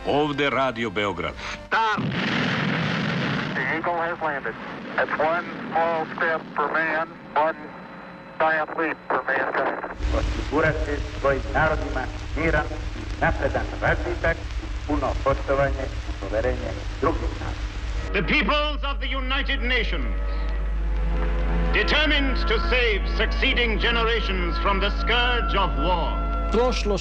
Ovde Radio Beograd. Stop! The Eagle has landed. That's one small step for man, one giant leap for mankind. Osigurati svojim narodima miran, napredan razvitak, puno poštovanje i poverenje drugih naroda. The peoples of the United Nations, determined to save succeeding generations from the scourge of war. Prošlo